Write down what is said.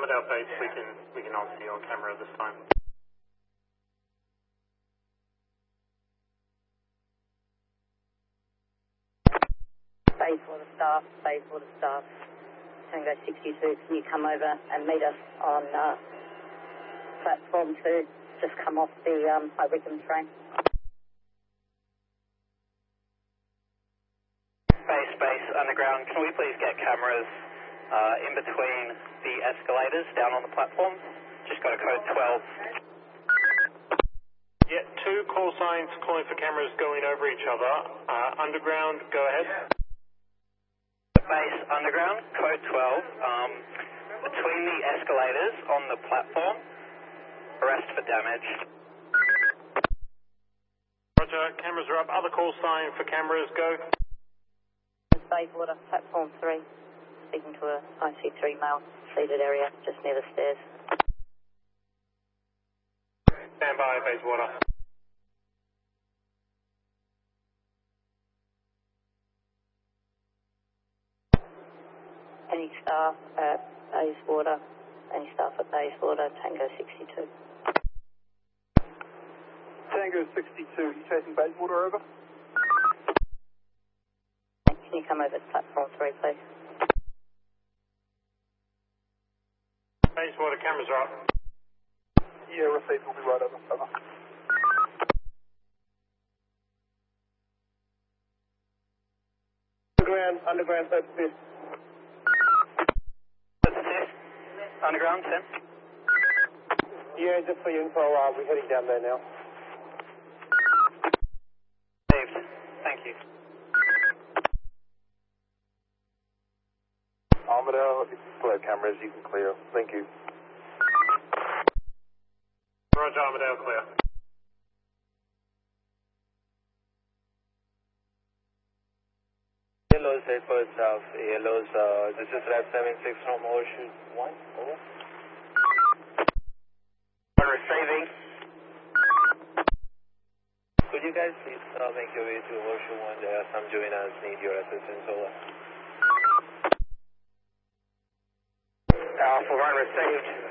Armadale base, we can answer you on camera this time. Bayswater staff, Tango 62, can you come over and meet us on platform 2, just come off the High Wycombe train. Base, underground, can we please get cameras in between the escalators down on the platforms? Just got a code 12. Yeah, 2 call signs calling for cameras going over each other. Underground, go ahead. Base, underground, code 12. Between the escalators on the platform, arrest for damage. Roger, cameras are up. Other call sign for cameras, go. Bayswater, platform 3, speaking to a IC3 male seated area just near the stairs. Stand by, Bayswater. Any staff at Bayswater, Tango 62. Tango 62, you chasing Bayswater over? Can you come over to platform 3, please? Bayswater, cameras are up. Yeah, received, we'll be right over. Over. Underground, that's this. Underground, 10. Yeah, just for your info, we're heading down there now. Saved. Thank you. Armadale, if you clear cameras, you can clear. Thank you. Roger, Armadale, clear. Yellows, first half, yellows, this is Rep 76 from Horseshoe 1, over. Receiving. Could you guys please make your way to Horseshoe 1, there are some joiners need your assistance, over. Alpha 1 received.